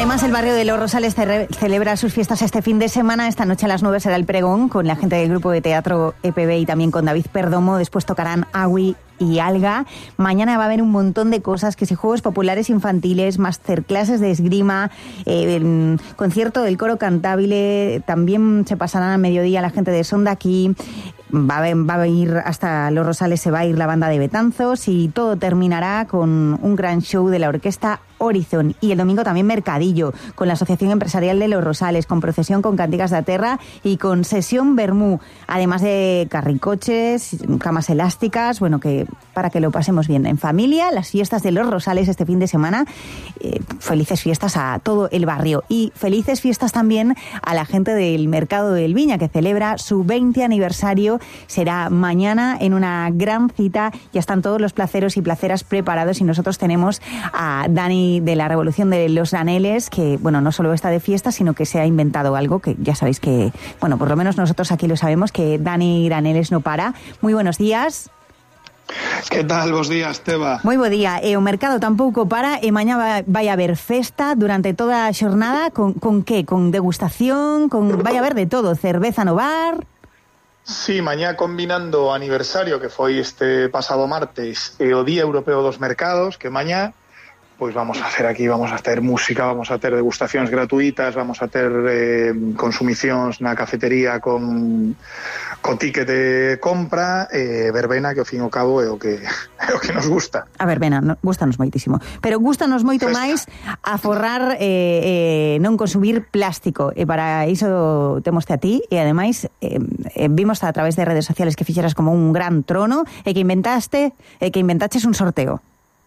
Además, el barrio de Los Rosales celebra sus fiestas este fin de semana. Esta noche a las 9 será el pregón con la gente del grupo de teatro EPB y también con David Perdomo. Después tocarán Agui y Alga. Mañana va a haber un montón de cosas, que si juegos populares infantiles, masterclases de esgrima, concierto del coro cantabile, también se pasarán a mediodía la gente de Sonda aquí. Va a ir hasta Los Rosales, se va a ir la banda de Betanzos y todo terminará con un gran show de la orquesta Horizon. Y el domingo también mercadillo con la Asociación Empresarial de Los Rosales, con procesión con cantigas de Terra y con sesión Bermú, además de carricoches, camas elásticas, bueno, que para que lo pasemos bien en familia, las fiestas de Los Rosales este fin de semana. Felices fiestas a todo el barrio y felices fiestas también a la gente del Mercado del Viña, que celebra su 20 aniversario. Será mañana en una gran cita. Ya están todos los placeros y placeras preparados y nosotros tenemos a Dani de la Revolución de los Graneles, que, bueno, no solo está de fiesta, sino que se ha inventado algo que ya sabéis que, bueno, por lo menos nosotros aquí lo sabemos, que Dani Graneles no para. Muy buenos días. Que tal? Bos días, Teba. Moi bo día. O mercado tampouco para e mañá vai haber festa durante toda a xornada. Con que? Con degustación? Vai haber de todo, cerveza no bar? Sí, mañá combinando o aniversario que foi este pasado martes e o Día Europeo dos Mercados, que mañá pois vamos a hacer aquí, vamos a ter música, vamos a ter degustacións gratuitas, vamos a ter consumicións na cafetería con ticket de compra, verbena, que ao fin e ao cabo é o que nos gusta. A verbena, gustanos moitísimo. Pero gustanos moito máis aforrar non consumir plástico. E para iso temoste a ti, e ademais vimos a través de redes sociales que fixeras como un gran trono e que inventaches un sorteo.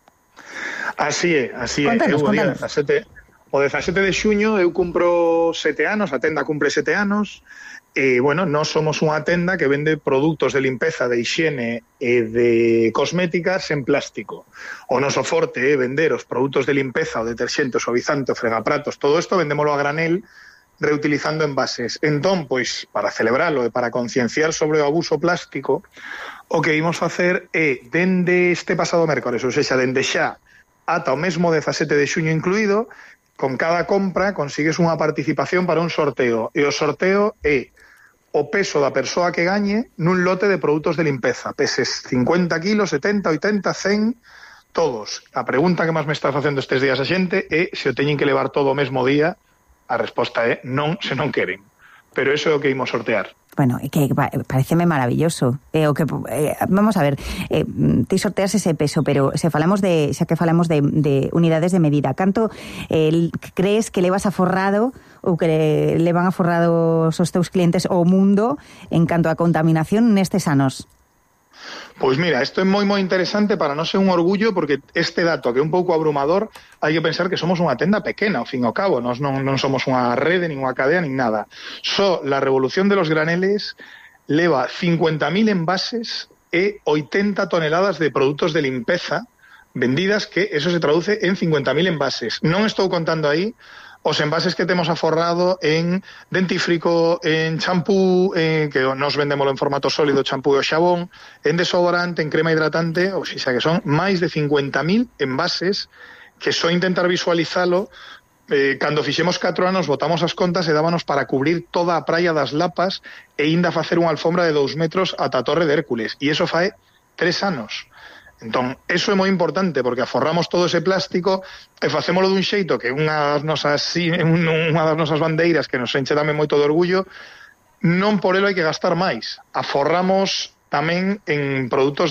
Así é. Contanos. O 17 de xuño eu cumpro 7 anos, a tenda cumpre 7 anos, e, bueno, nós somos unha tenda que vende produtos de limpeza, de hixiene e de cosméticas en plástico. O noso forte é vender os produtos de limpeza, o deterxente, o suavizante, o fregapratos, todo isto vendémolo a granel, reutilizando envases. Entón, pois, para celebralo e para concienciar sobre o abuso plástico, o que imos facer é, dende este pasado mércores, ou seja, dende xa ata o mesmo 17 de xuño incluído, con cada compra consigues unha participación para un sorteo, e o sorteo é o peso da persoa que gañe nun lote de produtos de limpeza, peses 50 kilos, 70, 80, 100, todos. A pregunta que máis me está facendo estes días a xente é se o teñen que levar todo o mesmo día. A resposta é non, se non queren. Pero eso é o que imos sortear. Bueno, é que pareceme maravilloso. Vamos a ver, ti sorteas ese peso, pero xa que falamos de unidades de medida, canto crees que levas aforrado ou que levan aforrado os teus clientes o mundo en canto a contaminación nestes anos? Pois mira, isto é moi interesante, para non ser un orgullo, porque este dato que é un pouco abrumador, hai que pensar que somos unha tenda pequena, ao fin e ao cabo, non somos unha rede, nin unha cadea, nin nada. Só la Revolución de los Graneles leva 50.000 envases e 80 toneladas de produtos de limpeza vendidas, que eso se traduce en 50.000 envases. Non estou contando aí os envases que temos aforrado en dentífrico, en champú, que nos vendémolo en formato sólido, champú e xabón, en desodorante, en crema hidratante, ou xa que son máis de 50.000 envases, que só intentar visualizalo, cando fixemos 4 anos botamos as contas e dábanos para cubrir toda a praia das Lapas e ainda facer unha alfombra de 2 metros ata a Torre de Hércules, e iso fai 3 anos. Entón, eso é moi importante, porque aforramos todo ese plástico e facémolo dun xeito que unha das nosas bandeiras que nos enche tamén moito de orgullo. Non por elo hai que gastar máis. Aforramos tamén en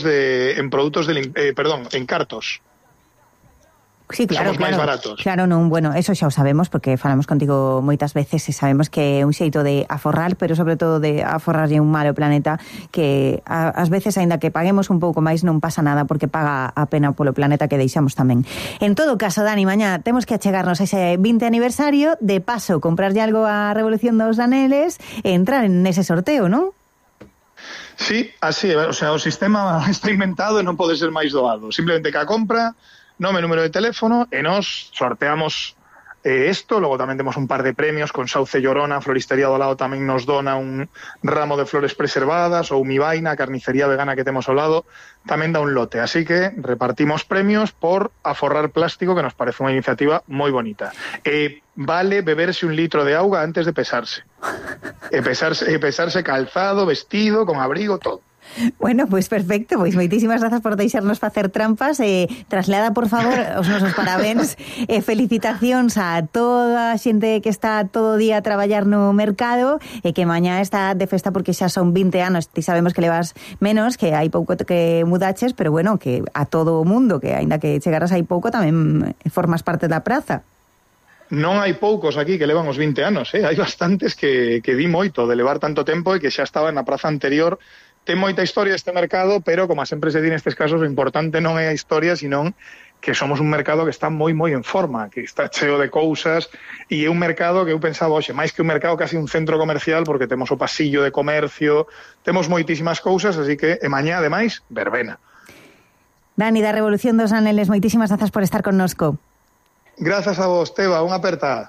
en cartos. Sí, claro, somos máis baratos. Claro, non, bueno, eso xa o sabemos porque falamos contigo moitas veces e sabemos que é un xeito de aforrar, pero sobre todo de aforrarlle un malo planeta, que ás veces, aínda que paguemos un pouco máis, non pasa nada porque paga a pena polo planeta que deixamos tamén. En todo caso, Dani, mañá temos que achegarnos a ese 20 aniversario, de paso comprarlle algo á Revolución dos Graneles e entrar en ese sorteo, non? Sí, así, o sea, o sistema está inventado e non pode ser máis doado. Simplemente que a compra, nome, número de teléfono, e nos sorteamos Logo tamén temos un par de premios con Sauce Llorona, a Floristería do Lado tamén nos dona un ramo de flores preservadas, ou Mi Vaina, a carnicería vegana que temos ao lado, tamén dá un lote. Así que repartimos premios por aforrar plástico, que nos parece unha iniciativa moi bonita. Vale beberse 1 litro de auga antes de pesarse. Pesarse calzado, vestido, con abrigo, todo. Bueno, pois perfecto, pois moitísimas grazas por deixarnos facer trampas. Traslada, por favor, os nosos parabéns e felicitacións a toda a xente que está todo o día a traballar no mercado e que mañá está de festa porque xa son 20 anos. Ti sabemos que levas menos, que hai pouco que mudaches, pero bueno, que a todo o mundo, que aínda que chegaras hai pouco tamén formas parte da praza. Non hai poucos aquí que levan os 20 anos, hai bastantes que di moito de levar tanto tempo e que xa estaba na praza anterior. Ten moita historia este mercado, pero, como sempre se di nestes casos, o importante non é a historia, senón que somos un mercado que está moi en forma, que está cheo de cousas, e é un mercado que eu pensaba, hoxe, máis que un mercado, casi un centro comercial, porque temos o pasillo de comercio, temos moitísimas cousas, así que, mañá, ademais, verbena. Dani, da Revolución dos Aneles, moitísimas grazas por estar connosco. Grazas a vos, Teba, unha apertada.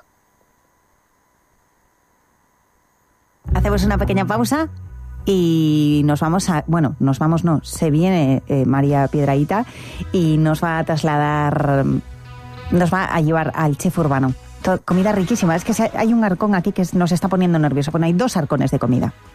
Hacemos una pequeña pausa y nos vamos se viene María Piedrahita y nos va a trasladar, nos va a llevar al chef urbano. Comida riquísima, es que hay un arcón aquí que nos está poniendo nervioso, hay 2 arcones de comida.